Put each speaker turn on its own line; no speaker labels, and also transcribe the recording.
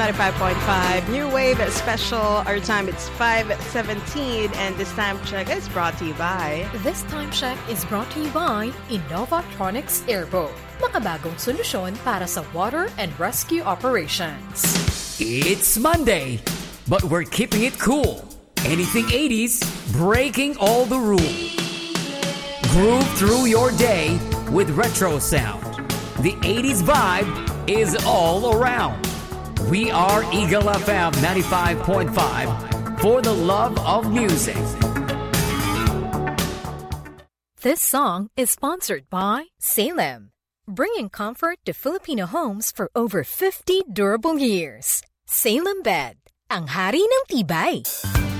95.5 New Wave Special. Our time it's 5:17 and this time check is brought to you by...
This time check is brought to you by Innovatronics Airboat. Makabagong solusyon para sa water and rescue operations.
It's Monday, but we're keeping it cool. Anything 80s, breaking all the rules. Groove through your day with retro sound. The 80s vibe is all around. We are Eagle FM 95.5 for the love of music.
This song is sponsored by Salem, bringing comfort to Filipino homes for over 50 durable years. Salem Bed, ang hari ng tibay.